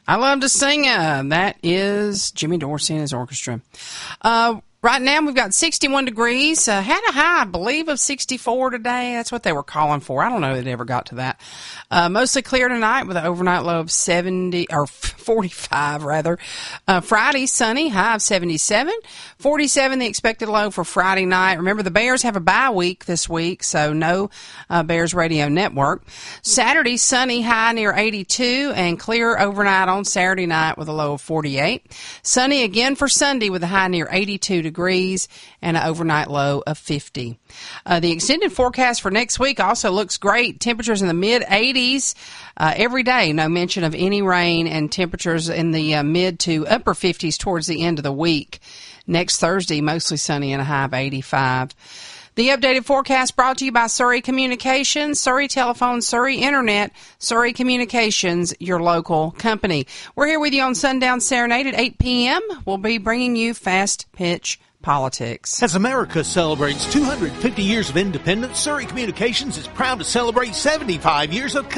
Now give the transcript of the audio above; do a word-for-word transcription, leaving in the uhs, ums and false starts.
I love to sing. Uh, that is Jimmy Dorsey and his orchestra. Uh, right now we've got sixty-one degrees. Uh, had a high, I believe, of sixty-four today. That's what they were calling for. I don't know if it ever got to that. Uh, mostly clear tonight with an overnight low of seventy or forty-five rather. Uh, Friday sunny, high of seventy-seven. forty-seven the expected low for Friday night. Remember, the Bears have a bye week this week, so no uh, Bears Radio Network. Saturday sunny, high near eighty-two, and clear overnight on Saturday night with a low of forty-eight. Sunny again for Sunday with a high near eighty-two degrees and an overnight low of fifty. Uh, the extended forecast for next week also looks great. Temperatures in the mid eighties uh, every day. No mention of any rain, and temperatures in the uh, mid to upper fifties towards the end of the week. Next Thursday, mostly sunny and a high of eighty-five. The updated forecast brought to you by Surrey Communications, Surrey Telephone, Surrey Internet, Surrey Communications, your local company. We're here with you on Sundown Serenade at eight p.m. We'll be bringing you Fast Pitch Politics. As America celebrates two hundred fifty years of independence, Surrey Communications is proud to celebrate seventy-five years of